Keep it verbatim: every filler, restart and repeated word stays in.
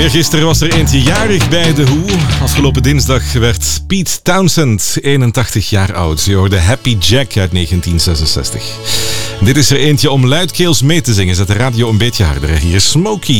Eergisteren was er eentje jarig bij The Who. Afgelopen dinsdag werd Pete Townsend eenentachtig jaar oud. Je hoorde Happy Jack uit negentien zesenzestig. Dit is er eentje om luidkeels mee te zingen. Zet de radio een beetje harder. Hier is Smokey.